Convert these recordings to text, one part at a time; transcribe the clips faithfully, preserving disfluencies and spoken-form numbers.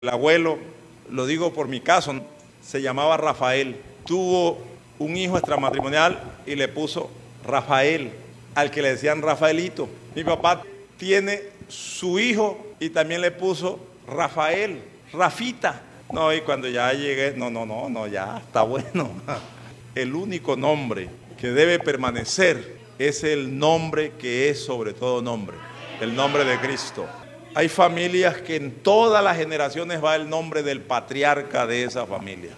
El abuelo, lo digo por mi caso, se llamaba Rafael. Tuvo un hijo extramatrimonial y le puso Rafael, al que le decían Rafaelito. Mi papá tiene su hijo y también le puso Rafael, Rafita. No, y cuando ya llegué, no, no, no, no, ya está bueno. El único nombre que debe permanecer es el nombre que es sobre todo nombre, el nombre de Cristo. Hay familias que en todas las generaciones va el nombre del patriarca de esa familia.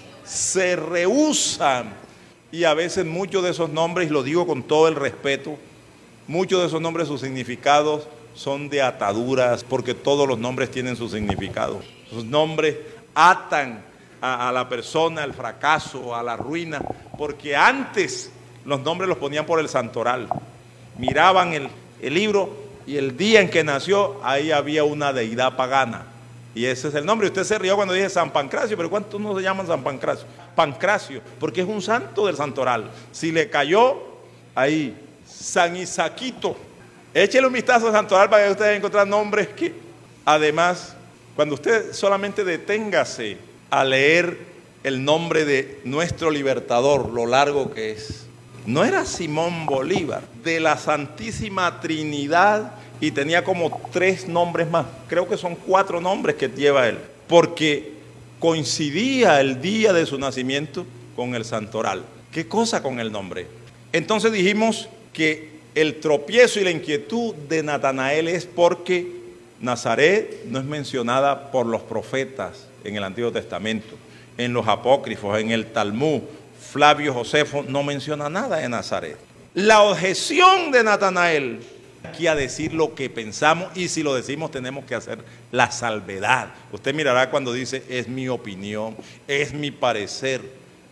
Se rehúsan, y a veces muchos de esos nombres, y lo digo con todo el respeto, muchos de esos nombres, sus significados son de ataduras, porque todos los nombres tienen su significado. Sus nombres atan a, a la persona, al fracaso, a la ruina, porque antes los nombres los ponían por el santoral. Miraban el, el libro y el día en que nació, ahí había una deidad pagana. Y ese es el nombre. Usted se rió cuando dije San Pancracio, pero ¿cuántos no se llaman San Pancracio? Pancracio, porque es un santo del santoral. Si le cayó, ahí, San Isaquito. Échele un vistazo al santoral para que ustedes encuentren nombres que, además, cuando usted solamente deténgase a leer el nombre de nuestro libertador, lo largo que es. No era Simón Bolívar, de la Santísima Trinidad, y tenía como tres nombres más. Creo que son cuatro nombres que lleva él, porque coincidía el día de su nacimiento con el santoral. ¿Qué cosa con el nombre? Entonces dijimos que el tropiezo y la inquietud de Natanael es porque Nazaret no es mencionada por los profetas en el Antiguo Testamento, en los apócrifos, en el Talmud. Flavio Josefo no menciona nada de Nazaret. La objeción de Natanael, aquí a decir lo que pensamos, y si lo decimos tenemos que hacer la salvedad. Usted mirará cuando dice, es mi opinión, es mi parecer.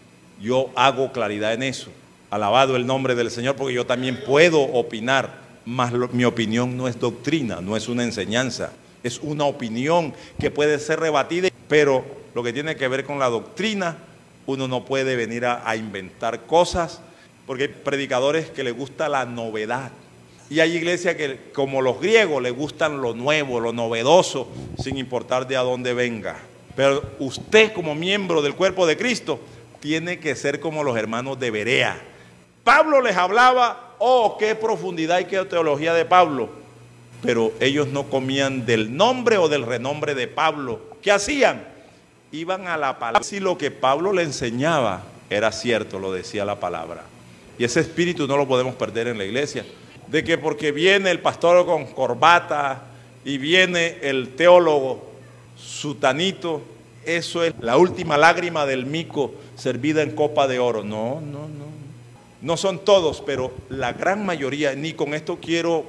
Yo hago claridad en eso. Alabado el nombre del Señor, porque yo también puedo opinar, mas lo, mi opinión no es doctrina, no es una enseñanza, es una opinión que puede ser rebatida, pero lo que tiene que ver con la doctrina, uno no puede venir a, a inventar cosas, porque hay predicadores que les gusta la novedad. Y hay iglesias que, como los griegos, les gustan lo nuevo, lo novedoso, sin importar de a dónde venga. Pero usted, como miembro del cuerpo de Cristo, tiene que ser como los hermanos de Berea. Pablo les hablaba, oh, qué profundidad y qué teología de Pablo. Pero ellos no comían del nombre o del renombre de Pablo. ¿Qué hacían? Iban a la palabra. Si lo que Pablo le enseñaba era cierto, lo decía la palabra. Y ese espíritu no lo podemos perder en la iglesia. De que porque viene el pastor con corbata y viene el teólogo sutanito, eso es la última lágrima del mico servida en copa de oro. No, no, no. No son todos, pero la gran mayoría. Ni con esto quiero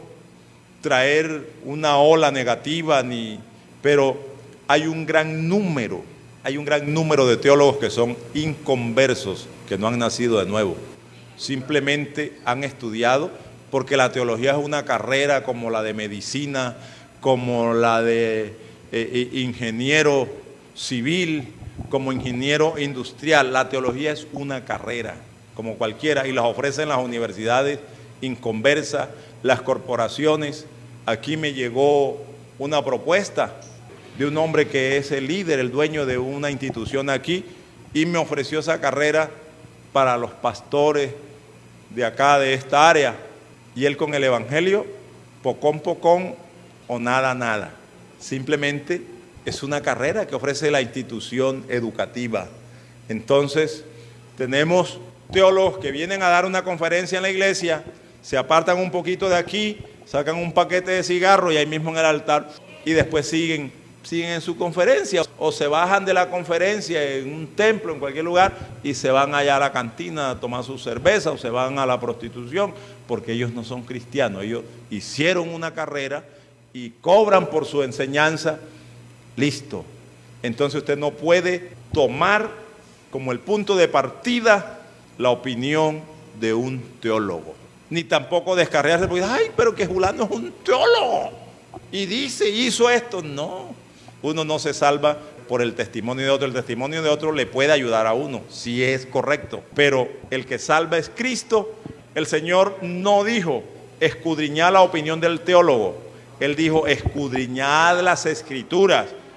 traer una ola negativa, ni, pero hay un gran número. Hay un gran número de teólogos que son inconversos, que no han nacido de nuevo. Simplemente han estudiado, porque la teología es una carrera como la de medicina, como la de eh, ingeniero civil, como ingeniero industrial. La teología es una carrera, como cualquiera, y las ofrecen las universidades inconversas, las corporaciones. Aquí me llegó una propuesta de un hombre que es el líder, el dueño de una institución aquí, y me ofreció esa carrera para los pastores de acá, de esta área, y él con el evangelio, pocón, pocón, o nada, nada. Simplemente es una carrera que ofrece la institución educativa. Entonces, tenemos teólogos que vienen a dar una conferencia en la iglesia, se apartan un poquito de aquí, sacan un paquete de cigarros y ahí mismo en el altar, y después siguen siguen en su conferencia, o se bajan de la conferencia en un templo, en cualquier lugar, y se van allá a la cantina a tomar su cerveza, o se van a la prostitución, porque ellos no son cristianos. Ellos hicieron una carrera y cobran por su enseñanza. Listo. Entonces usted no puede tomar como el punto de partida la opinión de un teólogo, ni tampoco descarriarse porque, ay, pero que Julano es un teólogo y dice, hizo esto. No. Uno no se salva por el testimonio de otro. El testimonio de otro le puede ayudar a uno, si es correcto. Pero el que salva es Cristo. El Señor no dijo, escudriñad la opinión del teólogo. Él dijo, escudriñad las Escrituras.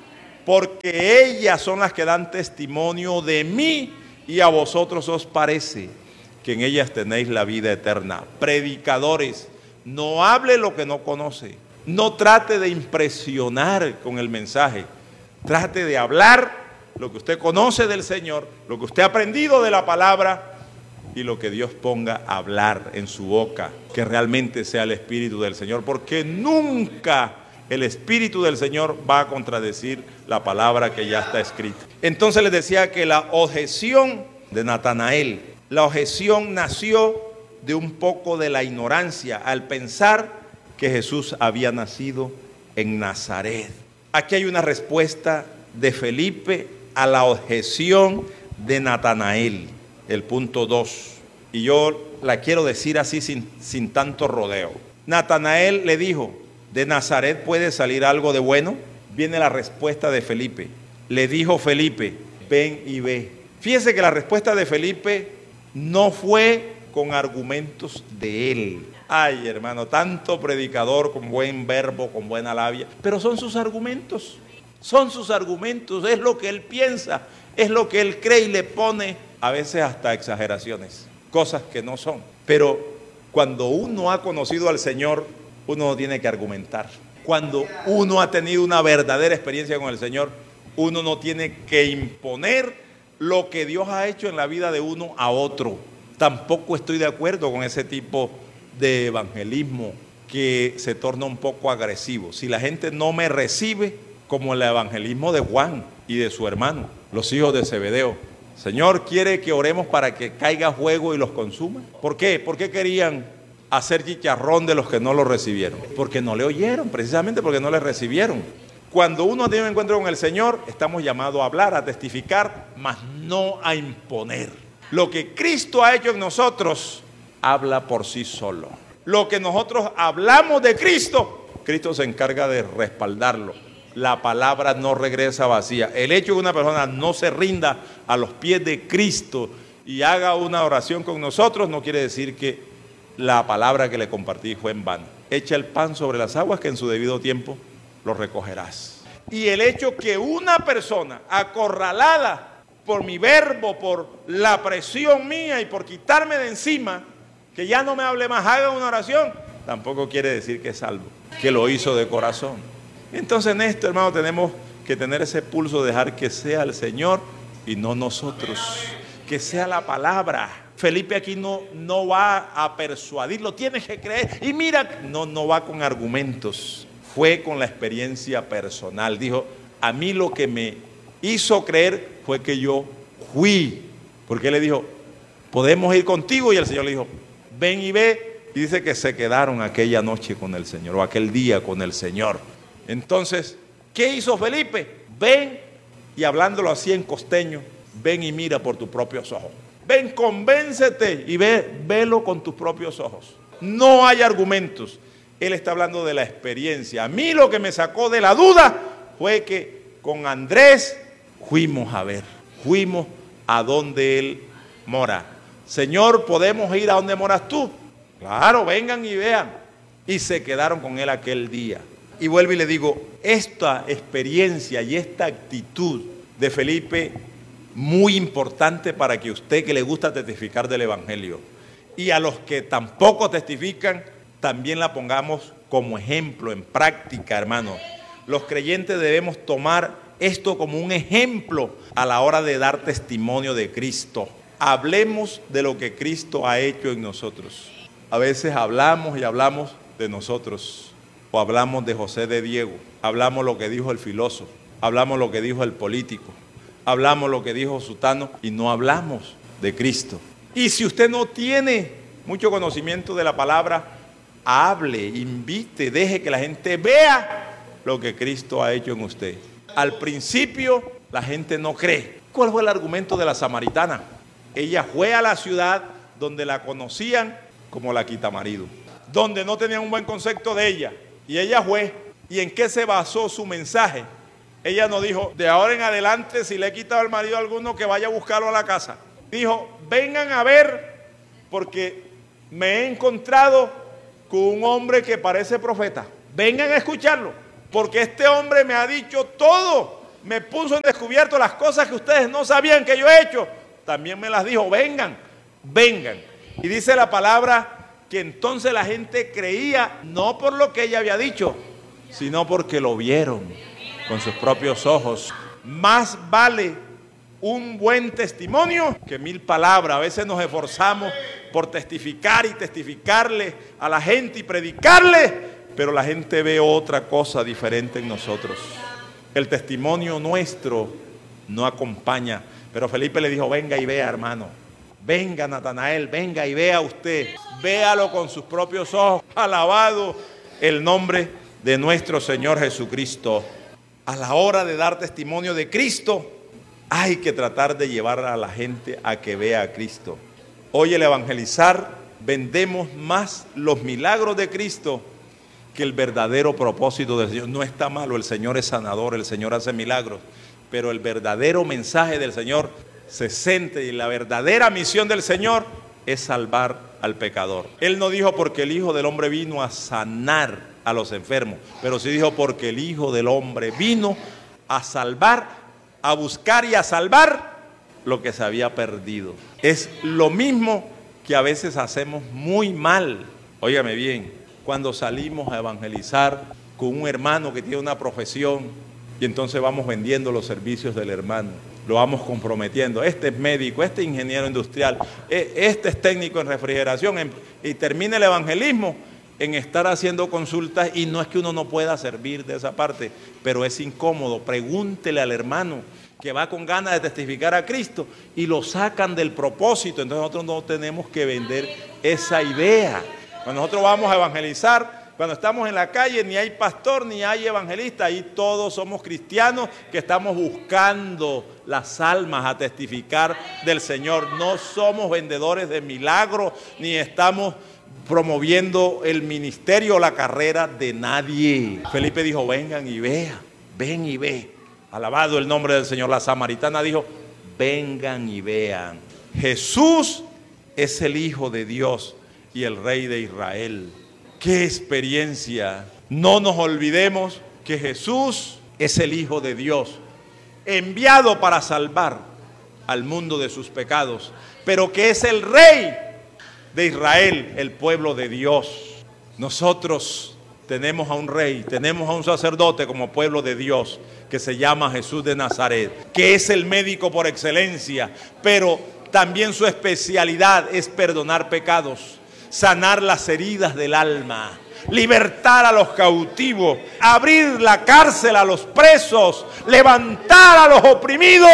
porque ellas son las que dan testimonio de mí, y a vosotros os parece que en ellas tenéis la vida eterna. Predicadores, no hable lo que no conoce, no trate de impresionar con el mensaje, trate de hablar lo que usted conoce del Señor, lo que usted ha aprendido de la palabra, y lo que Dios ponga a hablar en su boca, que realmente sea el Espíritu del Señor, porque nunca el Espíritu del Señor va a contradecir la palabra que ya está escrita. Entonces les decía que la objeción de Natanael, la objeción nació de un poco de la ignorancia al pensar que Jesús había nacido en Nazaret. Aquí hay una respuesta de Felipe a la objeción de Natanael, el punto dos. Y yo la quiero decir así sin, sin tanto rodeo. Natanael le dijo, ¿de Nazaret puede salir algo de bueno? Viene la respuesta de Felipe. Le dijo Felipe, ven y ve. Fíjese que la respuesta de Felipe no fue con argumentos de él. Ay, hermano, tanto predicador con buen verbo, con buena labia, pero son sus argumentos. Son sus argumentos, es lo que él piensa, es lo que él cree y le pone a veces hasta exageraciones, cosas que no son. Pero cuando uno ha conocido al Señor, uno no tiene que argumentar. Cuando uno ha tenido una verdadera experiencia con el Señor, uno no tiene que imponer lo que Dios ha hecho en la vida de uno a otro. Tampoco estoy de acuerdo con ese tipo de evangelismo que se torna un poco agresivo. Si la gente no me recibe, como el evangelismo de Juan y de su hermano, los hijos de Zebedeo. Señor, ¿quiere que oremos para que caiga fuego y los consuma? ¿Por qué? ¿Por qué querían hacer chicharrón de los que no lo recibieron? Porque no le oyeron, precisamente porque no le recibieron. Cuando uno tiene un encuentro con el Señor, estamos llamados a hablar, a testificar, mas no a imponer. Lo que Cristo ha hecho en nosotros, habla por sí solo. Lo que nosotros hablamos de Cristo, Cristo se encarga de respaldarlo. La palabra no regresa vacía. El hecho de que una persona no se rinda a los pies de Cristo y haga una oración con nosotros, no quiere decir que la palabra que le compartí fue en vano. Echa el pan sobre las aguas, que en su debido tiempo lo recogerás. Y el hecho que una persona acorralada por mi verbo, por la presión mía y por quitarme de encima, que ya no me hable más, haga una oración, tampoco quiere decir que es salvo, que lo hizo de corazón. Entonces en esto, hermano, tenemos que tener ese pulso, dejar que sea el Señor y no nosotros, que sea la palabra. Felipe aquí no, no va a persuadirlo, tienes que creer, y mira, no, no va con argumentos, fue con la experiencia personal. Dijo, a mí lo que me hizo creer fue que yo fui, porque él le dijo, podemos ir contigo, y el Señor le dijo, ven y ve, y dice que se quedaron aquella noche con el Señor, o aquel día con el Señor. Entonces, ¿qué hizo Felipe? Ven, y hablándolo así en costeño, ven y mira por tus propios ojos. Ven, convéncete y ve, velo con tus propios ojos. No hay argumentos. Él está hablando de la experiencia. A mí lo que me sacó de la duda fue que con Andrés fuimos a ver, fuimos a donde él mora. Señor, ¿podemos ir a donde moras tú? Claro, vengan y vean. Y se quedaron con él aquel día. Y vuelvo y le digo, esta experiencia y esta actitud de Felipe, muy importante para que usted, que le gusta testificar del Evangelio, y a los que tampoco testifican, también la pongamos como ejemplo, en práctica, hermanos. Los creyentes debemos tomar esto como un ejemplo a la hora de dar testimonio de Cristo. Hablemos de lo que Cristo ha hecho en nosotros. A veces hablamos y hablamos de nosotros. O hablamos de José de Diego, hablamos lo que dijo el filósofo, hablamos lo que dijo el político, hablamos lo que dijo Sutano y no hablamos de Cristo. Y si usted no tiene mucho conocimiento de la palabra, hable, invite, deje que la gente vea lo que Cristo ha hecho en usted. Al principio la gente no cree. ¿Cuál fue el argumento de la samaritana? Ella fue a la ciudad donde la conocían como la quitamarido, donde no tenían un buen concepto de ella. Y ella fue. ¿Y en qué se basó su mensaje? Ella no dijo, de ahora en adelante, si le he quitado al marido a alguno, que vaya a buscarlo a la casa. Dijo, vengan a ver, porque me he encontrado con un hombre que parece profeta. Vengan a escucharlo, porque este hombre me ha dicho todo me puso en descubierto las cosas que ustedes no sabían que yo he hecho. También me las dijo, vengan, vengan. Y dice la palabra que entonces la gente creía no por lo que ella había dicho, sino porque lo vieron con sus propios ojos. Más vale un buen testimonio que mil palabras. A veces nos esforzamos por testificar y testificarle a la gente y predicarle, pero la gente ve otra cosa diferente en nosotros. El testimonio nuestro no acompaña. Pero Felipe le dijo, venga y vea, hermano. Venga, Natanael, venga y vea usted. Véalo con sus propios ojos. Alabado el nombre de nuestro Señor Jesucristo. A la hora de dar testimonio de Cristo, hay que tratar de llevar a la gente a que vea a Cristo. Hoy el evangelizar, vendemos más los milagros de Cristo que el verdadero propósito del Señor. No está malo, el Señor es sanador, el Señor hace milagros, pero el verdadero mensaje del Señor se centra, y la verdadera misión del Señor es salvar al pecador. Él no dijo porque el Hijo del Hombre vino a sanar a los enfermos, pero sí dijo porque el Hijo del Hombre vino a salvar, a buscar y a salvar lo que se había perdido. Es lo mismo que a veces hacemos muy mal. Óigame bien, cuando salimos a evangelizar con un hermano que tiene una profesión y entonces vamos vendiendo los servicios del hermano, lo vamos comprometiendo. Este es médico, este es ingeniero industrial, este es técnico en refrigeración, y termina el evangelismo en estar haciendo consultas, y no es que uno no pueda servir de esa parte, pero es incómodo. Pregúntele al hermano que va con ganas de testificar a Cristo y lo sacan del propósito. Entonces nosotros no tenemos que vender esa idea. Cuando nosotros vamos a evangelizar, cuando estamos en la calle, ni hay pastor ni hay evangelista, ahí todos somos cristianos que estamos buscando las almas a testificar del Señor. No somos vendedores de milagros, ni estamos promoviendo el ministerio o la carrera de nadie. Felipe dijo, vengan y vea, ven y ve. Alabado el nombre del Señor. La samaritana dijo, vengan y vean. Jesús es el Hijo de Dios y el Rey de Israel. ¡Qué experiencia! No nos olvidemos que Jesús es el Hijo de Dios, enviado para salvar al mundo de sus pecados, pero que es el Rey de Israel, el pueblo de Dios. Nosotros tenemos a un rey, tenemos a un sacerdote como pueblo de Dios que se llama Jesús de Nazaret, que es el médico por excelencia, pero también su especialidad es perdonar pecados, sanar las heridas del alma, libertar a los cautivos, abrir la cárcel a los presos, levantar a los oprimidos.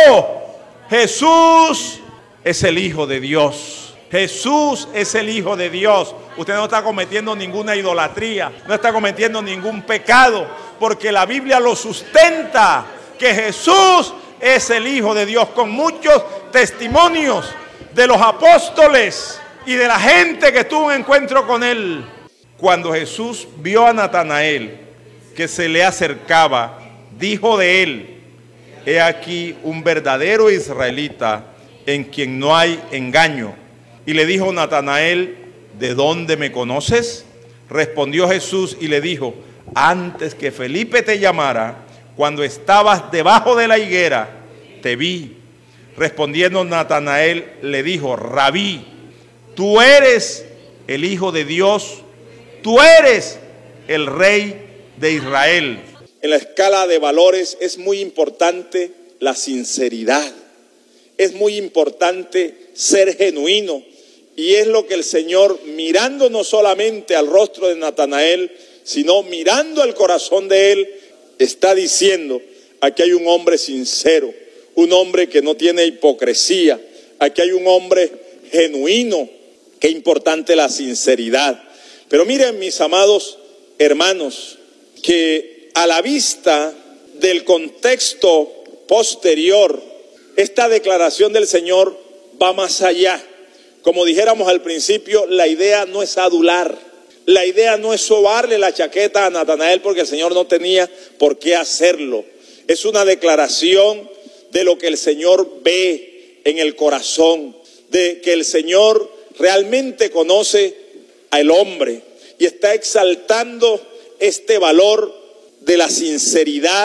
Jesús es el Hijo de Dios. Jesús es el Hijo de Dios. Usted no está cometiendo ninguna idolatría, no está cometiendo ningún pecado, porque la Biblia lo sustenta, que Jesús es el Hijo de Dios, con muchos testimonios de los apóstoles y de la gente que tuvo un encuentro con él. Cuando Jesús vio a Natanael que se le acercaba, dijo de él, he aquí un verdadero israelita en quien no hay engaño. Y le dijo Natanael, ¿de dónde me conoces? Respondió Jesús y le dijo, antes que Felipe te llamara, cuando estabas debajo de la higuera, te vi. Respondiendo Natanael le dijo, Rabí, tú eres el Hijo de Dios, tú eres el Rey de Israel. En la escala de valores es muy importante la sinceridad, es muy importante ser genuino. Y es lo que el Señor, mirando no solamente al rostro de Natanael, sino mirando al corazón de él, está diciendo, aquí hay un hombre sincero, un hombre que no tiene hipocresía, aquí hay un hombre genuino. Qué importante la sinceridad. Pero miren, mis amados hermanos, que a la vista del contexto posterior, esta declaración del Señor va más allá. Como dijéramos al principio, la idea no es adular, la idea no es sobarle la chaqueta a Natanael porque el Señor no tenía por qué hacerlo. Es una declaración de lo que el Señor ve en el corazón, de que el Señor realmente conoce al hombre y está exaltando este valor de la sinceridad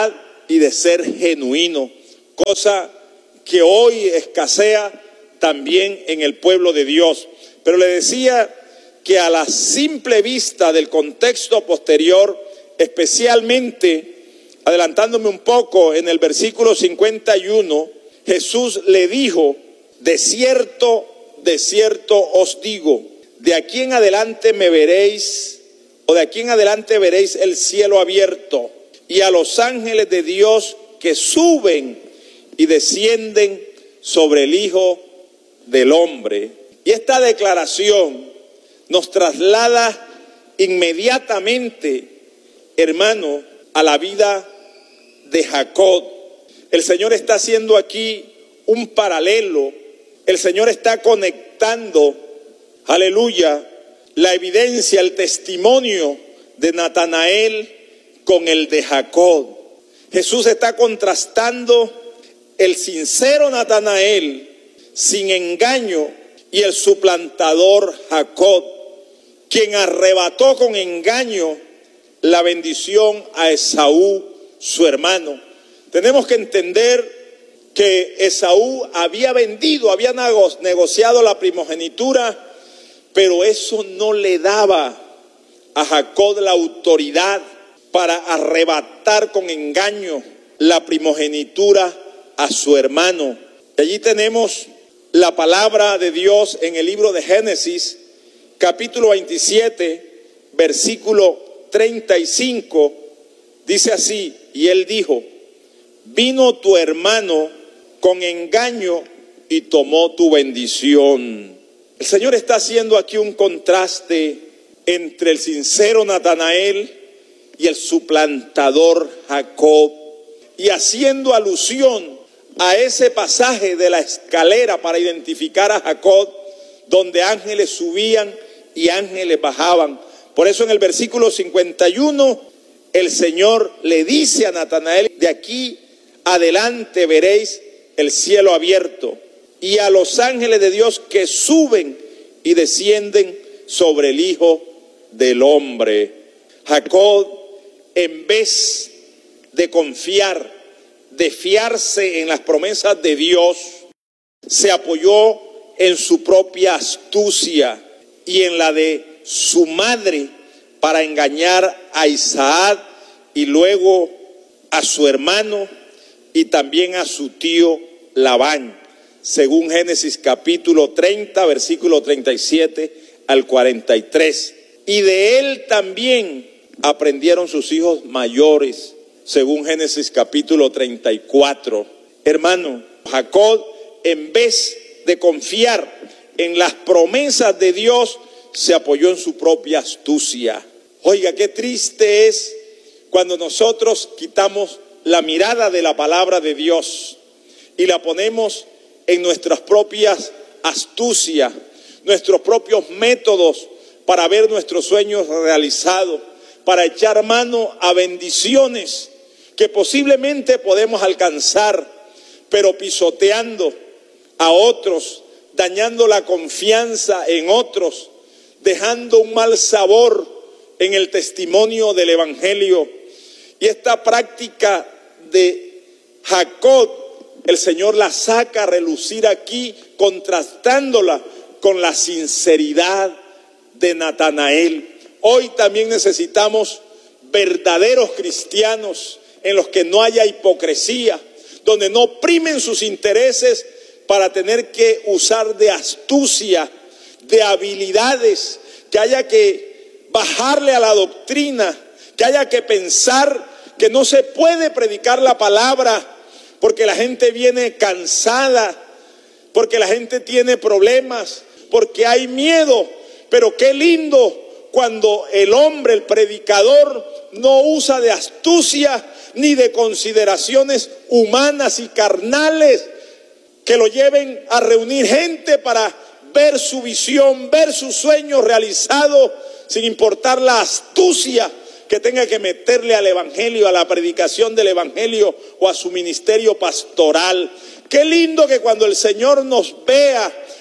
y de ser genuino, cosa que hoy escasea también en el pueblo de Dios. Pero le decía que a la simple vista del contexto posterior, especialmente adelantándome un poco en el versículo cincuenta y uno, Jesús le dijo: de cierto, de cierto os digo, de aquí en adelante me veréis, o de aquí en adelante veréis el cielo abierto y a los ángeles de Dios que suben y descienden sobre el Hijo del Hombre. Y esta declaración nos traslada inmediatamente, hermano, a la vida de Jacob. El Señor está haciendo aquí un paralelo. El Señor está conectando, aleluya, la evidencia, el testimonio de Natanael con el de Jacob. Jesús está contrastando el sincero Natanael sin engaño y el suplantador Jacob, quien arrebató con engaño la bendición a Esaú, su hermano. Tenemos que entender que Esaú había vendido, había negociado la primogenitura, pero eso no le daba a Jacob la autoridad para arrebatar con engaño la primogenitura a su hermano. Y allí tenemos la palabra de Dios en el libro de Génesis, capítulo veintisiete, versículo treinta y cinco, dice así: y él dijo: vino tu hermano con engaño y tomó tu bendición. El Señor está haciendo aquí un contraste entre el sincero Natanael y el suplantador Jacob, y haciendo alusión a ese pasaje de la escalera para identificar a Jacob, donde ángeles subían y ángeles bajaban. Por eso en el versículo cincuenta y uno el Señor le dice a Natanael: de aquí adelante veréis el cielo abierto y a los ángeles de Dios que suben y descienden sobre el Hijo del Hombre. Jacob, en vez de confiar, de fiarse en las promesas de Dios, se apoyó en su propia astucia y en la de su madre para engañar a Isaac y luego a su hermano y también a su tío Labán, según Génesis capítulo treinta, versículo treinta y siete al cuarenta y tres. Y de él también aprendieron sus hijos mayores, según Génesis capítulo treinta y cuatro. Hermano, Jacob, en vez de confiar en las promesas de Dios, se apoyó en su propia astucia. Oiga, qué triste es cuando nosotros quitamos la mirada de la palabra de Dios y la ponemos en nuestras propias astucias, nuestros propios métodos para ver nuestros sueños realizados, para echar mano a bendiciones que posiblemente podemos alcanzar, pero pisoteando a otros, dañando la confianza en otros, dejando un mal sabor en el testimonio del Evangelio. Y esta práctica de Jacob, el Señor la saca a relucir aquí, contrastándola con la sinceridad de Natanael. Hoy también necesitamos verdaderos cristianos en los que no haya hipocresía, donde no primen sus intereses para tener que usar de astucia, de habilidades, que haya que bajarle a la doctrina, que haya que pensar que no se puede predicar la palabra porque la gente viene cansada, porque la gente tiene problemas, porque hay miedo. Pero qué lindo cuando el hombre, el predicador, no usa de astucia ni de consideraciones humanas y carnales que lo lleven a reunir gente para ver su visión, ver sus sueños realizados, sin importar la astucia que tenga que meterle al evangelio, a la predicación del evangelio o a su ministerio pastoral. Qué lindo que cuando el Señor nos vea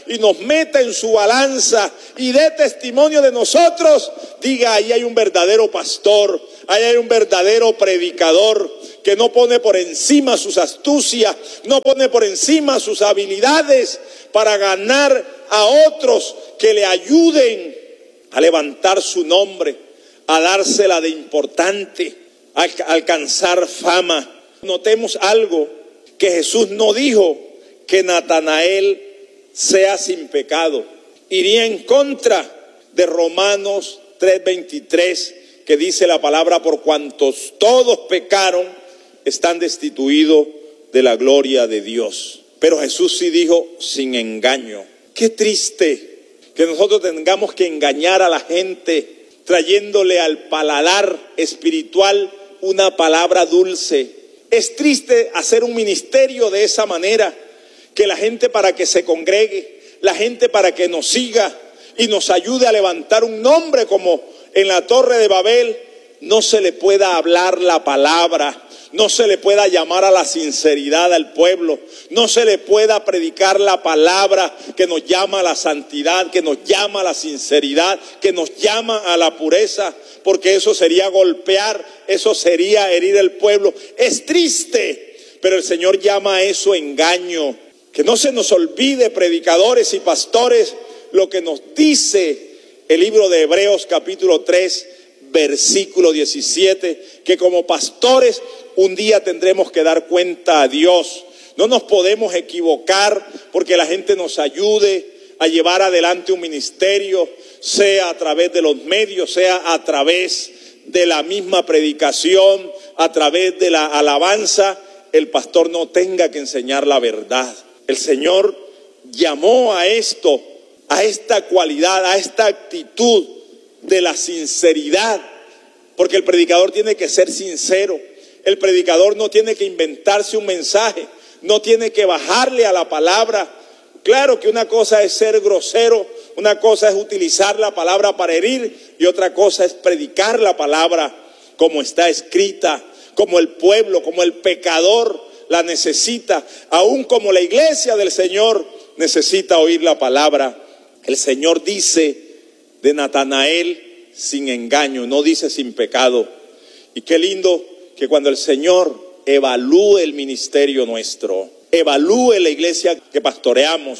y nos meta en su balanza y dé testimonio de nosotros, diga, ahí hay un verdadero pastor, ahí hay un verdadero predicador que no pone por encima sus astucias, no pone por encima sus habilidades para ganar a otros que le ayuden a levantar su nombre, a dársela de importante, a alcanzar fama. Notemos algo, que Jesús no dijo que Natanael sea sin pecado. Iría en contra de Romanos tres veintitrés, que dice la palabra, por cuantos todos pecaron, están destituidos de la gloria de Dios. Pero Jesús sí dijo, sin engaño. Qué triste que nosotros tengamos que engañar a la gente, trayéndole al paladar espiritual una palabra dulce. Es triste hacer un ministerio de esa manera, que la gente para que se congregue, la gente para que nos siga y nos ayude a levantar un nombre como en la Torre de Babel, no se le pueda hablar la palabra, no se le pueda llamar a la sinceridad al pueblo, no se le pueda predicar la palabra que nos llama a la santidad, que nos llama a la sinceridad, que nos llama a la pureza, porque eso sería golpear, eso sería herir al pueblo. Es triste, pero el Señor llama a eso engaño. Que no se nos olvide, predicadores y pastores, lo que nos dice el libro de Hebreos capítulo tres, versículo diecisiete, que como pastores un día tendremos que dar cuenta a Dios. No nos podemos equivocar porque la gente nos ayude a llevar adelante un ministerio, sea a través de los medios, sea a través de la misma predicación, a través de la alabanza, el pastor no tenga que enseñar la verdad. El Señor llamó a esto, a esta cualidad, a esta actitud de la sinceridad, porque el predicador tiene que ser sincero. El predicador no tiene que inventarse un mensaje, no tiene que bajarle a la palabra. Claro que una cosa es ser grosero, una cosa es utilizar la palabra para herir y otra cosa es predicar la palabra como está escrita, como el pueblo, como el pecador la necesita, aún como la iglesia del Señor necesita oír la palabra. El Señor dice de Natanael sin engaño, no dice sin pecado. Y qué lindo que cuando el Señor evalúe el ministerio nuestro, evalúe la iglesia que pastoreamos,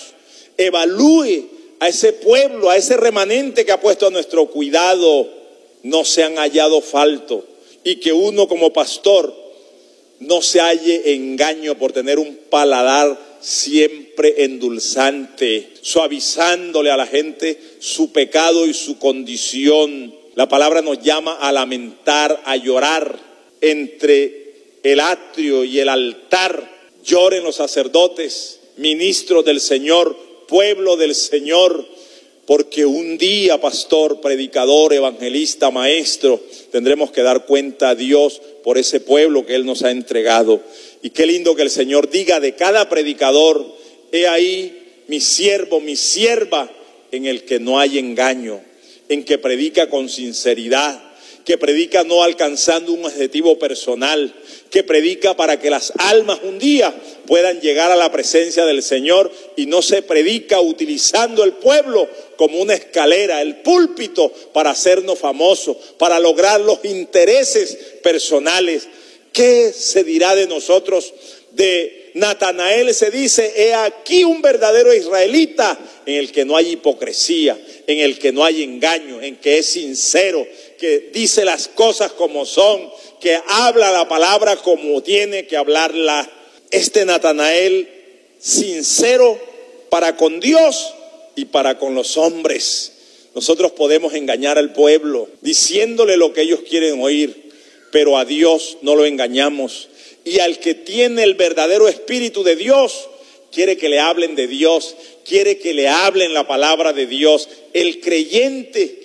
evalúe a ese pueblo, a ese remanente que ha puesto a nuestro cuidado, no se han hallado falto, y que uno como pastor no se halle engaño por tener un paladar siempre endulzante, suavizándole a la gente su pecado y su condición. La palabra nos llama a lamentar, a llorar. Entre el atrio y el altar lloren los sacerdotes, ministros del Señor, pueblo del Señor, porque un día, pastor, predicador, evangelista, maestro, tendremos que dar cuenta a Dios por ese pueblo que Él nos ha entregado. Y qué lindo que el Señor diga de cada predicador, he ahí mi siervo, mi sierva, en el que no hay engaño, en que predica con sinceridad, que predica no alcanzando un objetivo personal, que predica para que las almas un día puedan llegar a la presencia del Señor, y no se predica utilizando el pueblo como una escalera, el púlpito, para hacernos famosos, para lograr los intereses personales. ¿Qué se dirá de nosotros? De Natanael se dice, he aquí un verdadero israelita, en el que no hay hipocresía, en el que no hay engaño, en que es sincero, que dice las cosas como son, que habla la palabra como tiene que hablarla. Este Natanael sincero para con Dios y para con los hombres. Nosotros podemos engañar al pueblo diciéndole lo que ellos quieren oír, pero a Dios no lo engañamos. Y al que tiene el verdadero espíritu de Dios, quiere que le hablen de Dios, quiere que le hablen la palabra de Dios. El creyente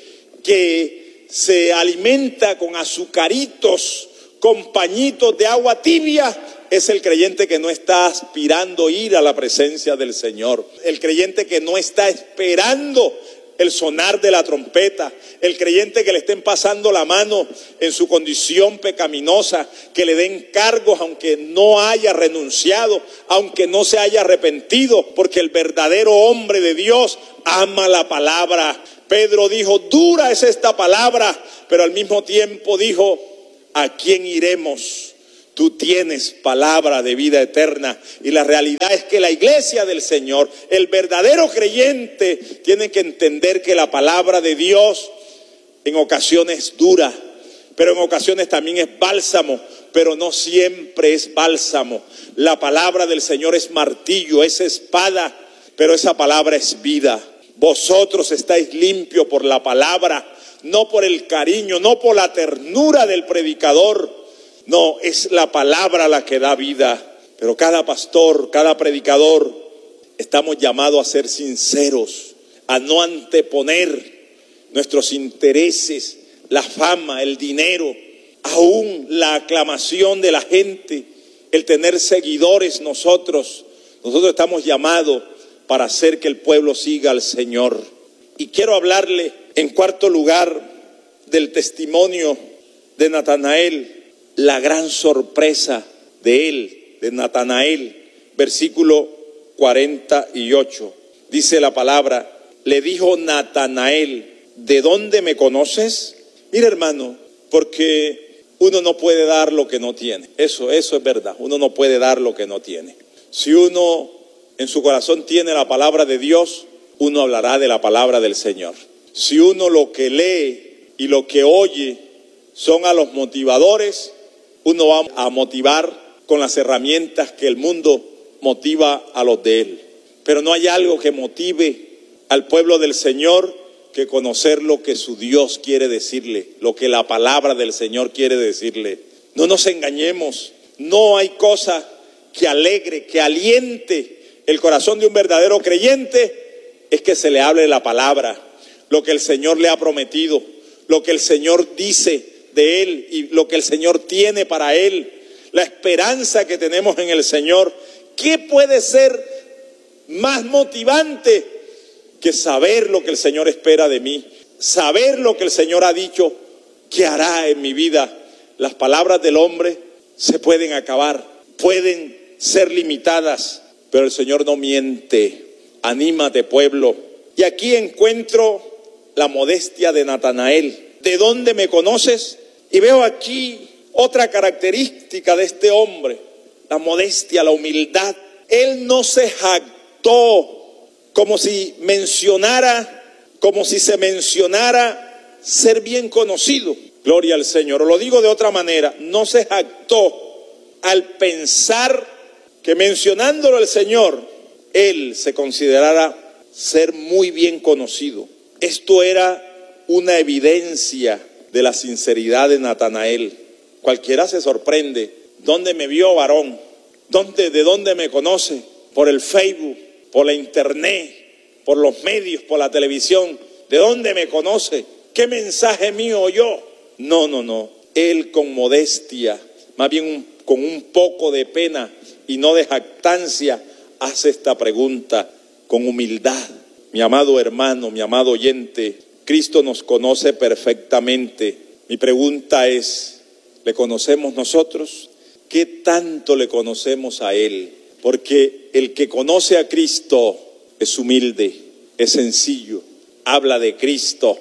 que se alimenta con azucaritos, con pañitos de agua tibia, es el creyente que no está aspirando ir a la presencia del Señor. El creyente que no está esperando el sonar de la trompeta, el creyente que le estén pasando la mano en su condición pecaminosa, que le den cargos aunque no haya renunciado, aunque no se haya arrepentido, porque el verdadero hombre de Dios ama la palabra. Pedro dijo, dura es esta palabra, pero al mismo tiempo dijo, ¿a quién iremos? Tú tienes palabra de vida eterna. Y la realidad es que la iglesia del Señor, el verdadero creyente, tiene que entender que la palabra de Dios en ocasiones es dura, pero en ocasiones también es bálsamo, pero no siempre es bálsamo. La palabra del Señor es martillo, es espada, pero esa palabra es vida. Vosotros estáis limpios por la palabra, no por el cariño, no por la ternura del predicador. No, es la palabra la que da vida. Pero cada pastor, cada predicador, estamos llamados a ser sinceros, a no anteponer nuestros intereses, la fama, el dinero, aún la aclamación de la gente, el tener seguidores nosotros. Nosotros estamos llamados para hacer que el pueblo siga al Señor. Y quiero hablarle en cuarto lugar del testimonio de Natanael, la gran sorpresa de él, de Natanael, versículo cuarenta y ocho. Dice la palabra, le dijo Natanael, ¿de dónde me conoces? Mira, hermano, porque uno no puede dar lo que no tiene. Eso, eso es verdad. Uno no puede dar lo que no tiene. Si uno en su corazón tiene la palabra de Dios, uno hablará de la palabra del Señor. Si uno lo que lee y lo que oye son a los motivadores, uno va a motivar con las herramientas que el mundo motiva a los de él. Pero no hay algo que motive al pueblo del Señor que conocer lo que su Dios quiere decirle, lo que la palabra del Señor quiere decirle. No nos engañemos, no hay cosa que alegre, que aliente el corazón de un verdadero creyente, es que se le hable la palabra, lo que el Señor le ha prometido, lo que el Señor dice de él y lo que el Señor tiene para él, la esperanza que tenemos en el Señor. ¿Qué puede ser más motivante que saber lo que el Señor espera de mí? Saber lo que el Señor ha dicho que hará en mi vida. Las palabras del hombre se pueden acabar, pueden ser limitadas, pero el Señor no miente. Anímate, pueblo. Y aquí encuentro la modestia de Natanael. ¿De dónde me conoces? Y veo aquí otra característica de este hombre, la modestia, la humildad. Él no se jactó como si mencionara, como si se mencionara ser bien conocido. Gloria al Señor. O lo digo de otra manera, no se jactó al pensar que mencionándolo el Señor, él se considerara ser muy bien conocido. Esto era una evidencia de la sinceridad de Natanael. Cualquiera se sorprende. ¿Dónde me vio, varón? ¿Dónde, ¿De dónde me conoce? Por el Facebook, por la internet, por los medios, por la televisión. ¿De dónde me conoce? ¿Qué mensaje mío oyó? No, no, no. Él con modestia, más bien un, con un poco de pena y no de jactancia, hace esta pregunta con humildad. Mi amado hermano, mi amado oyente, Cristo nos conoce perfectamente. Mi pregunta es, ¿le conocemos nosotros? ¿Qué tanto le conocemos a Él? Porque el que conoce a Cristo es humilde, es sencillo, habla de Cristo,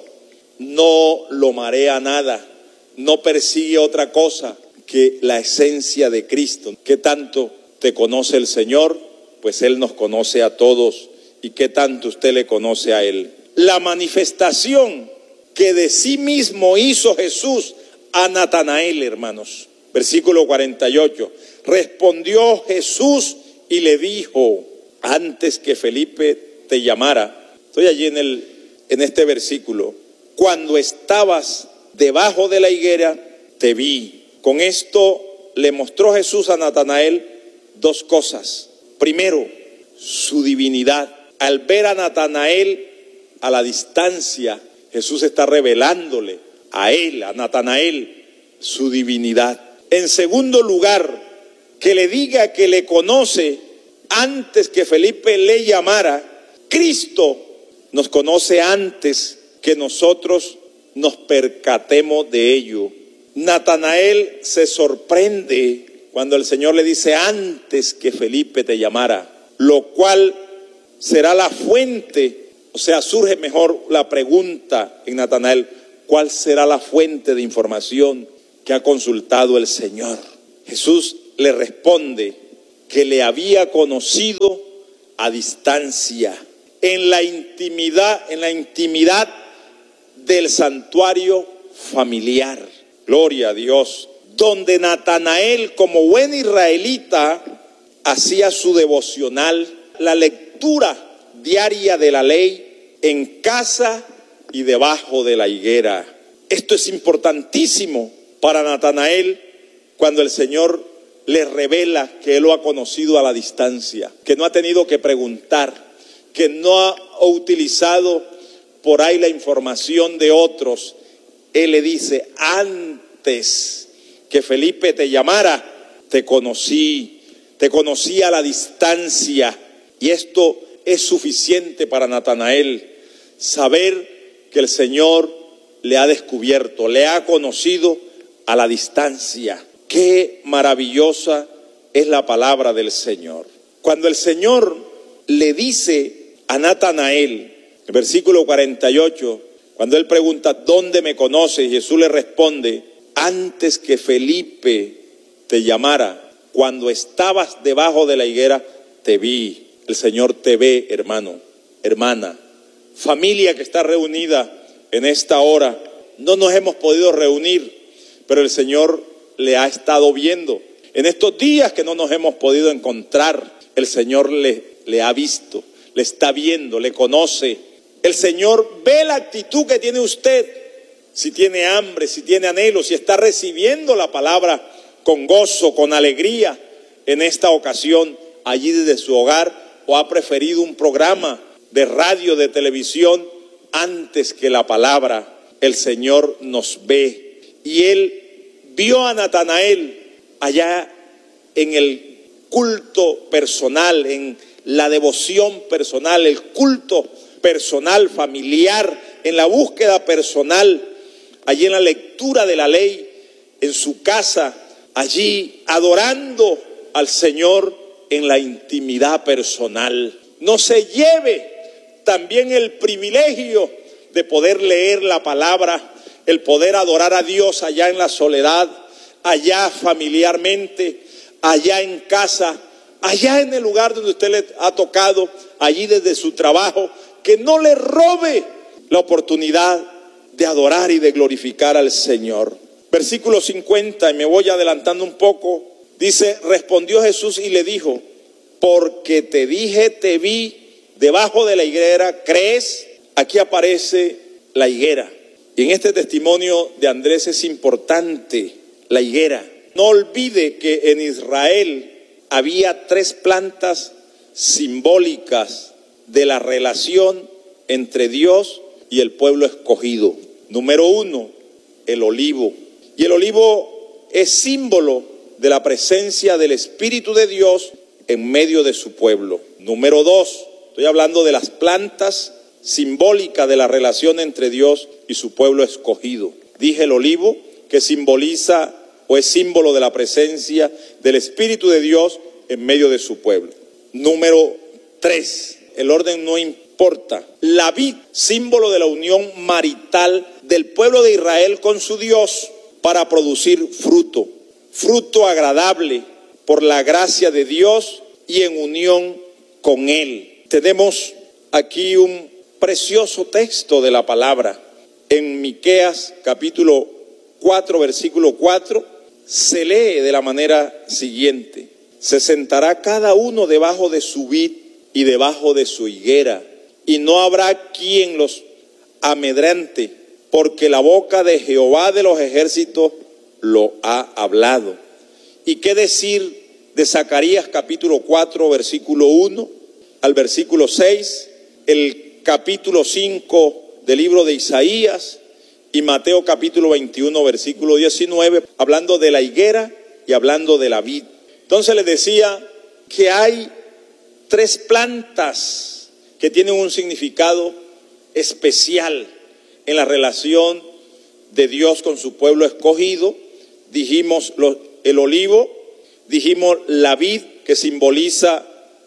no lo marea nada, no persigue otra cosa que la esencia de Cristo. ¿Qué tanto te conoce el Señor? Pues Él nos conoce a todos. ¿Y qué tanto usted le conoce a Él? La manifestación que de sí mismo hizo Jesús a Natanael, hermanos. Versículo cuarenta y ocho. Respondió Jesús y le dijo, antes que Felipe te llamara. Estoy allí en, el, en este versículo. Cuando estabas debajo de la higuera, te vi. Con esto le mostró Jesús a Natanael dos cosas. Primero, su divinidad. Al ver a Natanael a la distancia, Jesús está revelándole a él, a Natanael, su divinidad. En segundo lugar, que le diga que le conoce antes que Felipe le llamara. Cristo nos conoce antes que nosotros nos percatemos de ello. Natanael se sorprende cuando el Señor le dice antes que Felipe te llamara, lo cual será la fuente, o sea, surge mejor la pregunta en Natanael, ¿cuál será la fuente de información que ha consultado el Señor? Jesús le responde que le había conocido a distancia, en la intimidad, en la intimidad del santuario familiar. Gloria a Dios. Donde Natanael, como buen israelita, hacía su devocional, la lectura diaria de la ley en casa y debajo de la higuera. Esto es importantísimo para Natanael cuando el Señor le revela que Él lo ha conocido a la distancia, que no ha tenido que preguntar, que no ha utilizado por ahí la información de otros. Él le dice, antes que Felipe te llamara, te conocí, te conocí a la distancia. Y esto es suficiente para Natanael, saber que el Señor le ha descubierto, le ha conocido a la distancia. Qué maravillosa es la palabra del Señor. Cuando el Señor le dice a Natanael, el versículo cuarenta y ocho, cuando él pregunta, ¿dónde me conoces? Jesús le responde, antes que Felipe te llamara, cuando estabas debajo de la higuera, te vi. El Señor te ve, hermano, hermana, familia que está reunida en esta hora. No nos hemos podido reunir, pero el Señor le ha estado viendo. En estos días que no nos hemos podido encontrar, el Señor le, le ha visto, le está viendo, le conoce. El Señor ve la actitud que tiene usted, si tiene hambre, si tiene anhelo, si está recibiendo la palabra con gozo, con alegría en esta ocasión, allí desde su hogar, o ha preferido un programa de radio, de televisión, antes que la palabra. El Señor nos ve. Y Él vio a Natanael allá en el culto personal, en la devoción personal, el culto personal, familiar, en la búsqueda personal, allí en la lectura de la ley, en su casa, allí adorando al Señor en la intimidad personal. No se lleve también el privilegio de poder leer la palabra, el poder adorar a Dios allá en la soledad, allá familiarmente, allá en casa, allá en el lugar donde usted le ha tocado, allí desde su trabajo, que no le robe la oportunidad de adorar y de glorificar al Señor. Versículo cincuenta, y me voy adelantando un poco, dice, respondió Jesús y le dijo, porque te dije, te vi debajo de la higuera, ¿crees? Aquí aparece la higuera. Y en este testimonio de Andrés es importante la higuera. No olvide que en Israel había tres plantas simbólicas de la relación entre Dios y el pueblo escogido. Número uno, el olivo. Y el olivo es símbolo de la presencia del Espíritu de Dios en medio de su pueblo. Número dos, estoy hablando de las plantas simbólicas de la relación entre Dios y su pueblo escogido. Dije el olivo, que simboliza o es símbolo de la presencia del Espíritu de Dios en medio de su pueblo. Número tres, el orden no importa. La vid, símbolo de la unión marital del pueblo de Israel con su Dios para producir fruto, fruto agradable por la gracia de Dios y en unión con Él. Tenemos aquí un precioso texto de la palabra. En Miqueas capítulo cuatro, versículo cuatro, se lee de la manera siguiente: se sentará cada uno debajo de su vid y debajo de su higuera, y no habrá quien los amedrente, porque la boca de Jehová de los ejércitos lo ha hablado. ¿Y qué decir de Zacarías capítulo cuatro, versículo uno al versículo seis, el capítulo cinco del libro de Isaías y Mateo capítulo veintiuno, versículo diecinueve, hablando de la higuera y hablando de la vid? Entonces les decía que hay tres plantas que tienen un significado especial en la relación de Dios con su pueblo escogido. Dijimos los, el olivo, dijimos la vid, que simboliza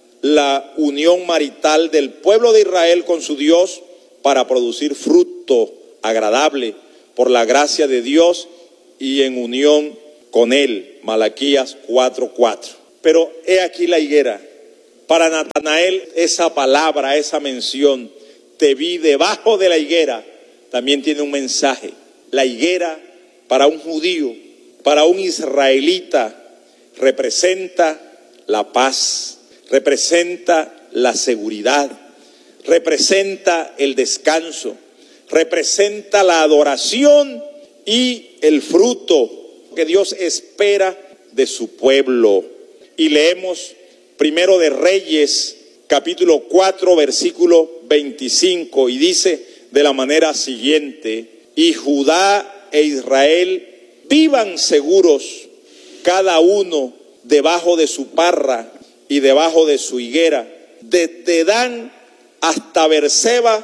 la unión marital del pueblo de Israel con su Dios para producir fruto agradable por la gracia de Dios y en unión con él. Malaquías cuatro cuatro. Pero he aquí la higuera. Para Natanael esa palabra, esa mención, te vi debajo de la higuera, también tiene un mensaje. La higuera para un judío, para un israelita, representa la paz, representa la seguridad, representa el descanso, representa la adoración y el fruto que Dios espera de su pueblo. Y leemos Primero de Reyes, capítulo cuatro, versículo veinticinco, y dice de la manera siguiente: y Judá e Israel vivan seguros, cada uno debajo de su parra y debajo de su higuera, desde Dan hasta Beerseba,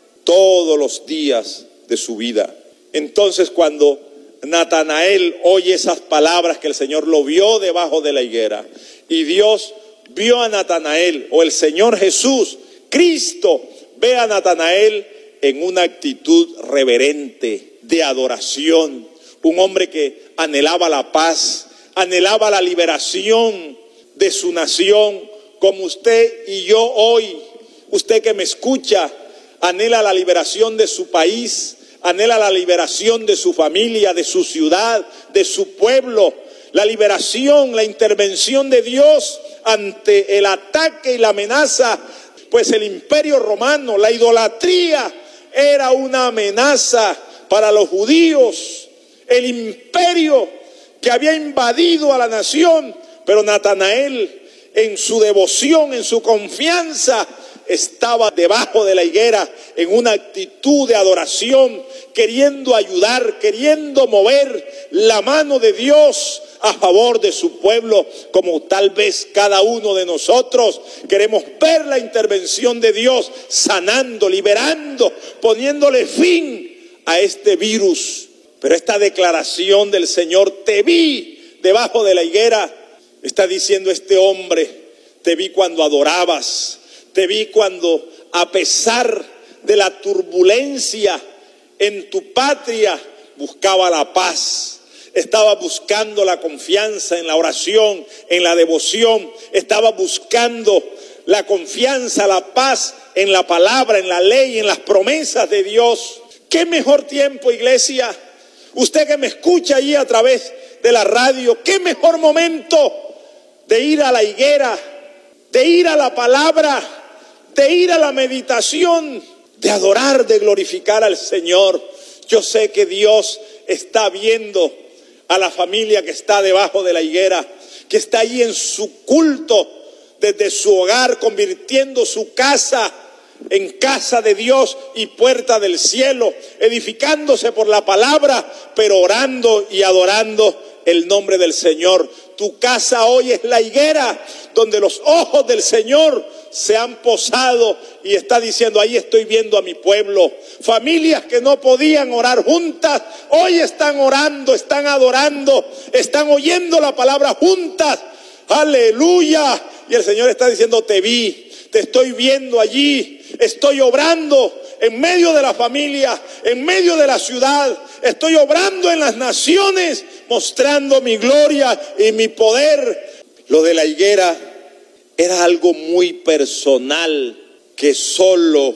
todos los días de su vida. Entonces, cuando Natanael oye esas palabras, que el Señor lo vio debajo de la higuera, y Dios vio a Natanael, o el Señor Jesús, Cristo, ve a Natanael en una actitud reverente, de adoración, un hombre que anhelaba la paz, anhelaba la liberación de su nación, como usted y yo hoy. Usted que me escucha, anhela la liberación de su país, anhela la liberación de su familia, de su ciudad, de su pueblo, la liberación, la intervención de Dios ante el ataque y la amenaza, pues el imperio romano, la idolatría era una amenaza para los judíos, el imperio que había invadido a la nación. Pero Natanael, en su devoción, en su confianza, estaba debajo de la higuera en una actitud de adoración, queriendo ayudar, queriendo mover la mano de Dios a favor de su pueblo, como tal vez cada uno de nosotros queremos ver la intervención de Dios sanando, liberando, poniéndole fin a este virus. Pero esta declaración del Señor, te vi debajo de la higuera, está diciendo este hombre, te vi cuando adorabas, te vi cuando, a pesar de la turbulencia en tu patria, buscaba la paz. Estaba buscando la confianza en la oración, en la devoción. Estaba buscando la confianza, la paz en la palabra, en la ley, en las promesas de Dios. ¿Qué mejor tiempo, iglesia? Usted que me escucha allí a través de la radio, ¿qué mejor momento de ir a la higuera, de ir a la palabra, de ir a la meditación, de adorar, de glorificar al Señor? Yo sé que Dios está viendo a la familia que está debajo de la higuera, que está allí en su culto, desde su hogar, convirtiendo su casa en casa de Dios y puerta del cielo, edificándose por la palabra, pero orando y adorando el nombre del Señor. Tu casa hoy es la higuera donde los ojos del Señor se han posado y está diciendo, ahí estoy viendo a mi pueblo. Familias que no podían orar juntas, hoy están orando, están adorando, están oyendo la palabra juntas. Aleluya. Y el Señor está diciendo, te vi, te estoy viendo allí, estoy obrando en medio de la familia, en medio de la ciudad, estoy obrando en las naciones, mostrando mi gloria y mi poder. Lo de la higuera era algo muy personal que solo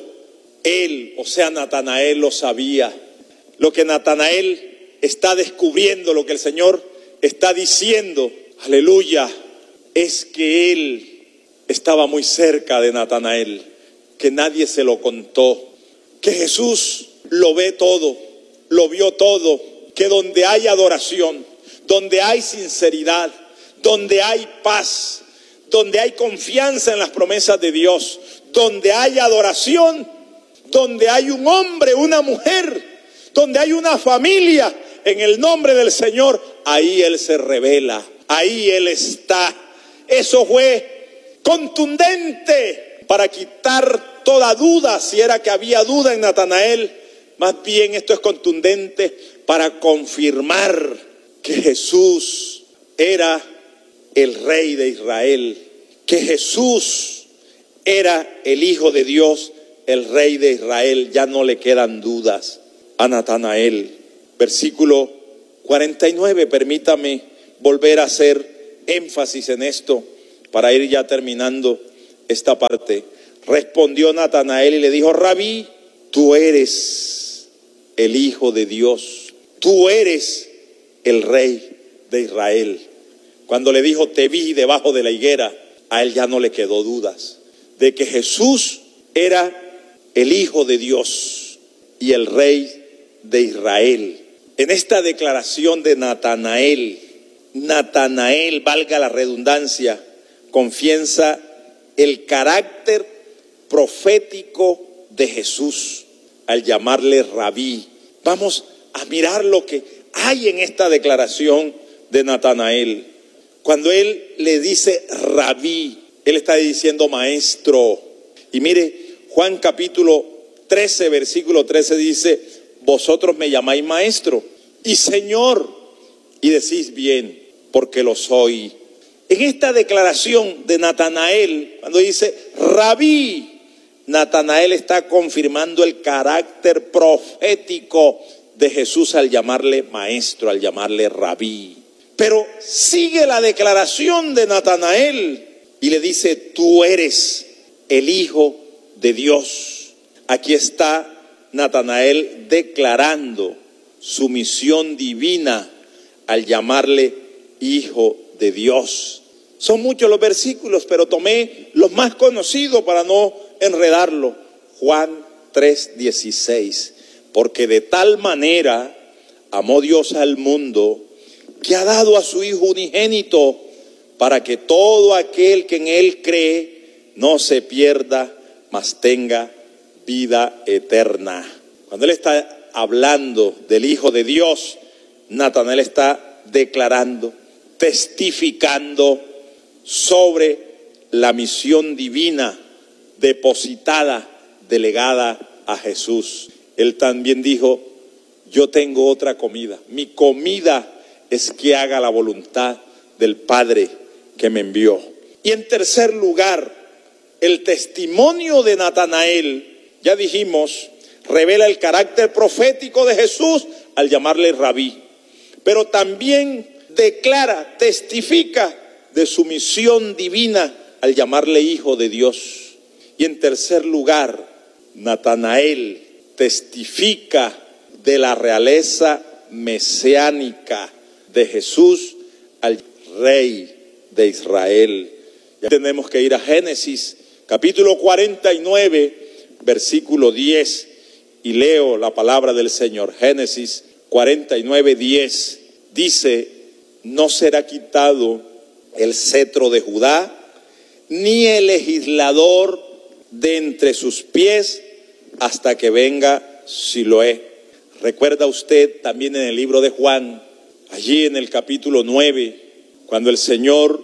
él, o sea Natanael, lo sabía. Lo que Natanael está descubriendo, lo que el Señor está diciendo, aleluya, es que él estaba muy cerca de Natanael, que nadie se lo contó, que Jesús lo ve todo, lo vio todo, que donde hay adoración, donde hay sinceridad, donde hay paz, donde hay confianza en las promesas de Dios, donde hay adoración, donde hay un hombre, una mujer, donde hay una familia en el nombre del Señor, ahí Él se revela, ahí Él está. Eso fue contundente para quitar toda duda, si era que había duda en Natanael. Más bien esto es contundente para confirmar que Jesús era el Rey de Israel, que Jesús era el Hijo de Dios, el Rey de Israel. Ya no le quedan dudas a Natanael. Versículo cuarenta y nueve, permítame volver a hacer énfasis en esto para ir ya terminando esta parte. Respondió Natanael y le dijo: Rabí, tú eres el Hijo de Dios, tú eres el Rey de Israel. Cuando le dijo: te vi debajo de la higuera, a él ya no le quedó dudas de que Jesús era el Hijo de Dios y el Rey de Israel. En esta declaración de Natanael, Natanael, valga la redundancia, confiesa el carácter profético de Jesús al llamarle Rabí. Vamos a mirar lo que hay en esta declaración de Natanael. Cuando él le dice Rabí, él está diciendo maestro. Y mire, Juan capítulo trece, versículo trece dice: vosotros me llamáis maestro y Señor, y decís bien, porque lo soy. En esta declaración de Natanael, cuando dice Rabí, Natanael está confirmando el carácter profético de Jesús al llamarle maestro, al llamarle Rabí. Pero sigue la declaración de Natanael y le dice: tú eres el Hijo de Dios. Aquí está Natanael declarando su misión divina al llamarle Hijo de Dios. Son muchos los versículos, pero tomé los más conocidos para no enredarlo. Juan tres dieciséis. Porque de tal manera amó Dios al mundo, que ha dado a su Hijo unigénito, para que todo aquel que en él cree no se pierda, mas tenga vida eterna. Cuando él está hablando del Hijo de Dios, Natanael está declarando, testificando sobre la misión divina depositada, delegada a Jesús. Él también dijo: yo tengo otra comida. Mi comida es que haga la voluntad del Padre que me envió. Y en tercer lugar, el testimonio de Natanael, ya dijimos, revela el carácter profético de Jesús al llamarle Rabí, pero también declara, testifica de su misión divina al llamarle Hijo de Dios. Y en tercer lugar, Natanael testifica de la realeza mesiánica de Jesús al Rey de Israel. Ya tenemos que ir a Génesis capítulo cuarenta y nueve, versículo diez, y leo la palabra del Señor. Génesis cuarenta y nueve, diez dice: no será quitado el cetro de Judá, ni el legislador de entre sus pies, hasta que venga Siloé. ¿Recuerda usted también en el libro de Juan, allí en el capítulo nueve, cuando el Señor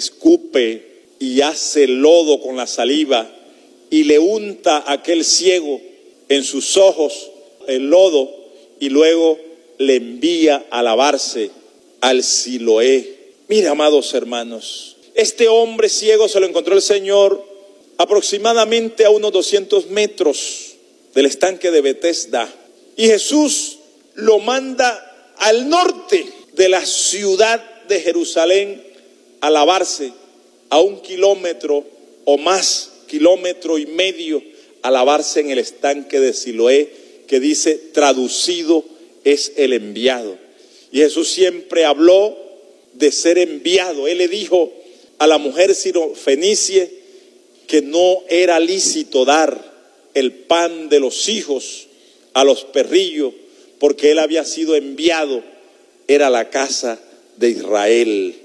escupe y hace lodo con la saliva y le unta a aquel ciego en sus ojos el lodo y luego le envía a lavarse al Siloé? Mira, amados hermanos, este hombre ciego se lo encontró el Señor aproximadamente a unos doscientos metros del estanque de Betesda, y Jesús lo manda al norte de la ciudad de Jerusalén a lavarse, a un kilómetro o más, kilómetro y medio, a lavarse en el estanque de Siloé, que dice, traducido, es el enviado. Y Jesús siempre habló de ser enviado. Él le dijo a la mujer sirofenicie que no era lícito dar el pan de los hijos a los perrillos, porque él había sido enviado, era la casa de Israel.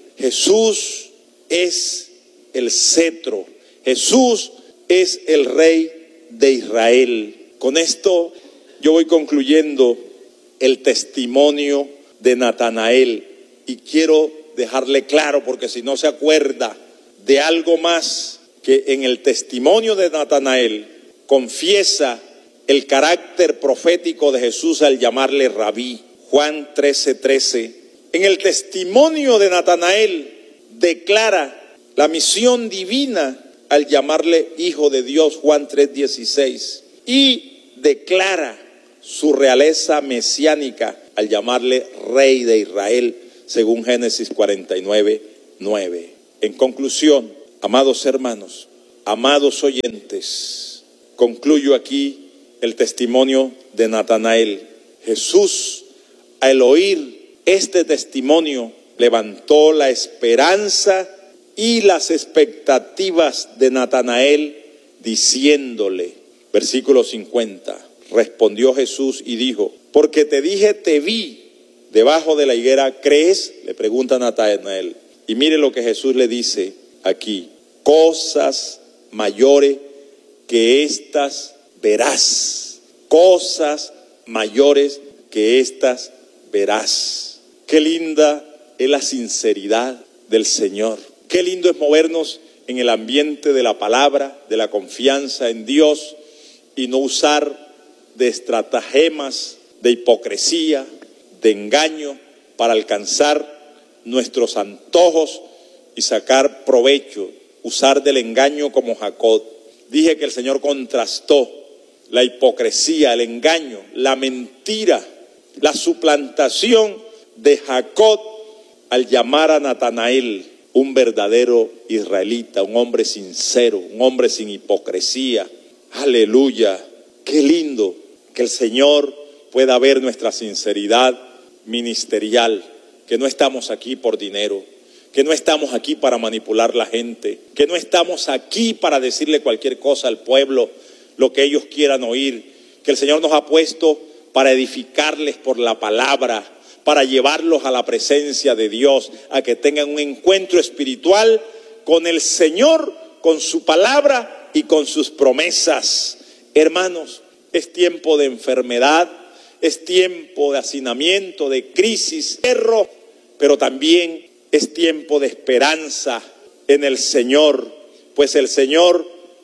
Jesús es el cetro, Jesús es el Rey de Israel. Con esto yo voy concluyendo el testimonio de Natanael, y quiero dejarle claro, porque si no se acuerda de algo más, que en el testimonio de Natanael confiesa el carácter profético de Jesús al llamarle rabí. Juan trece, trece. En el testimonio de Natanael declara la misión divina al llamarle hijo de Dios, Juan tres, dieciséis. Y declara su realeza mesiánica al llamarle rey de Israel, según Génesis cuarenta y nueve, nueve. En conclusión, amados hermanos, amados oyentes, concluyo aquí el testimonio de Natanael. Jesús, al oír este testimonio, levantó la esperanza y las expectativas de Natanael, diciéndole, versículo cincuenta, respondió Jesús y dijo, porque te dije, te vi debajo de la higuera, ¿crees? Le pregunta Natanael. Y mire lo que Jesús le dice aquí, cosas mayores que estas verás, cosas mayores que estas verás. Qué linda es la sinceridad del Señor. Qué lindo es movernos en el ambiente de la palabra, de la confianza en Dios y no usar de estratagemas, de hipocresía, de engaño para alcanzar nuestros antojos y sacar provecho, usar del engaño como Jacob. Dije que el Señor contrastó la hipocresía, el engaño, la mentira, la suplantación de Jacob al llamar a Natanael un verdadero israelita, un hombre sincero, un hombre sin hipocresía. Aleluya, qué lindo que el Señor pueda ver nuestra sinceridad ministerial, que no estamos aquí por dinero, que no estamos aquí para manipular la gente, que no estamos aquí para decirle cualquier cosa al pueblo, lo que ellos quieran oír, que el Señor nos ha puesto para edificarles por la palabra, para llevarlos a la presencia de Dios, a que tengan un encuentro espiritual con el Señor, con su palabra y con sus promesas. Hermanos, es tiempo de enfermedad, es tiempo de hacinamiento, de crisis, error, pero también es tiempo de esperanza en el Señor, pues el Señor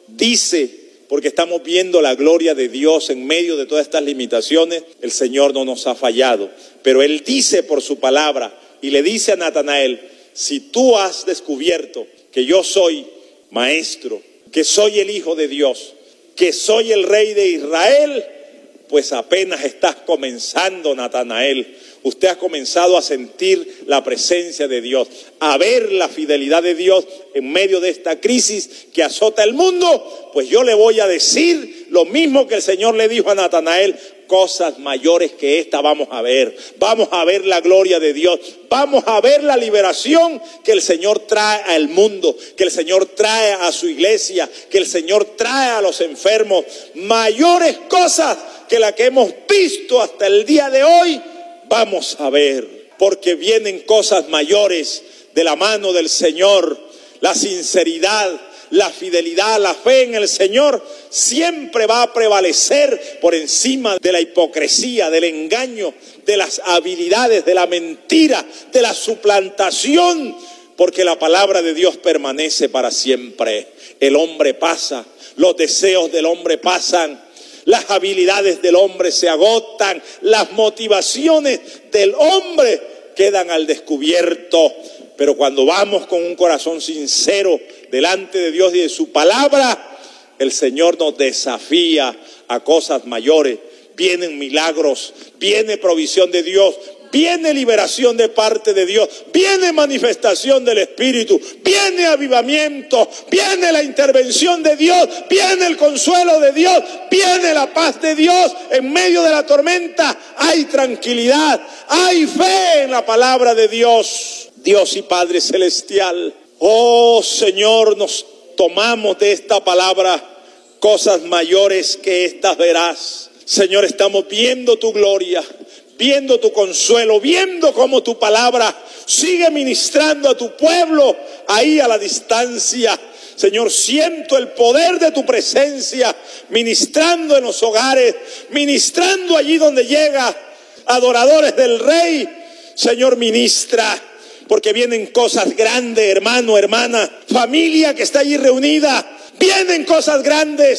dice, porque estamos viendo la gloria de Dios en medio de todas estas limitaciones, el Señor no nos ha fallado, pero Él dice por su palabra y le dice a Natanael, si tú has descubierto que yo soy maestro, que soy el Hijo de Dios, que soy el Rey de Israel, pues apenas estás comenzando, Natanael. Usted ha comenzado a sentir la presencia de Dios, a ver la fidelidad de Dios en medio de esta crisis que azota el mundo. Pues yo le voy a decir lo mismo que el Señor le dijo a Natanael, cosas mayores que esta vamos a ver. Vamos a ver la gloria de Dios, vamos a ver la liberación que el Señor trae al mundo, que el Señor trae a su iglesia, que el Señor trae a los enfermos. Mayores cosas que las que hemos visto hasta el día de hoy, vamos a ver, porque vienen cosas mayores de la mano del Señor. La sinceridad, la fidelidad, la fe en el Señor siempre va a prevalecer por encima de la hipocresía, del engaño, de las habilidades, de la mentira, de la suplantación, porque la palabra de Dios permanece para siempre. El hombre pasa, los deseos del hombre pasan, las habilidades del hombre se agotan, las motivaciones del hombre quedan al descubierto. Pero cuando vamos con un corazón sincero delante de Dios y de su palabra, el Señor nos desafía a cosas mayores. Vienen milagros, viene provisión de Dios, viene liberación de parte de Dios, viene manifestación del Espíritu, viene avivamiento, viene la intervención de Dios, viene el consuelo de Dios, viene la paz de Dios. En medio de la tormenta hay tranquilidad, hay fe en la palabra de Dios. Dios y Padre Celestial, oh Señor, nos tomamos de esta palabra, cosas mayores que estas verás. Señor, estamos viendo tu gloria, viendo tu consuelo, viendo cómo tu palabra sigue ministrando a tu pueblo ahí a la distancia. Señor, siento el poder de tu presencia ministrando en los hogares, ministrando allí donde llega, adoradores del Rey. Señor, ministra, porque vienen cosas grandes, hermano, hermana, familia que está allí reunida. Vienen cosas grandes,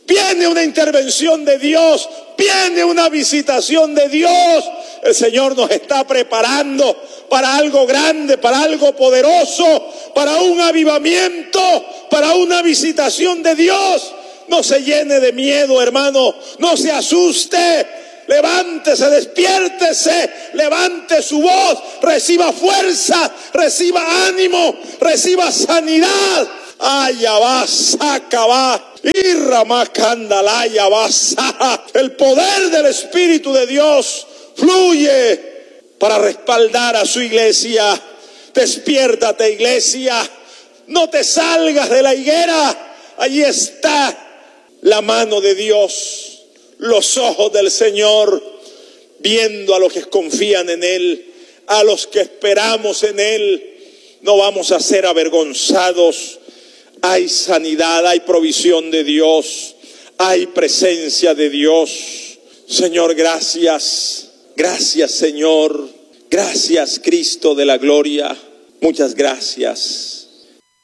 Viene una intervención de Dios, viene una visitación de Dios. El Señor nos está preparando para algo grande, para algo poderoso, para un avivamiento, para una visitación de Dios. No se llene de miedo, hermano, no se asuste. Levántese, despiértese, levante su voz, reciba fuerza, reciba ánimo, reciba sanidad. Allá va, saca va, irra más candalaya va, el poder del Espíritu de Dios fluye para respaldar a su iglesia. Despiértate, iglesia, no te salgas de la higuera. Allí está la mano de Dios, los ojos del Señor, viendo a los que confían en Él, a los que esperamos en Él. No vamos a ser avergonzados. Hay sanidad, hay provisión de Dios, hay presencia de Dios. Señor, gracias. Gracias, Señor. Gracias, Cristo de la gloria. Muchas gracias.